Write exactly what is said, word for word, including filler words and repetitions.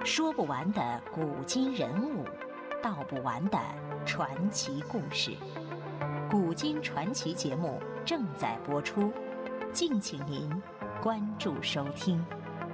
说不完的古今人物，道不完的传奇故事。古今传奇节目正在播出，敬请您关注收听。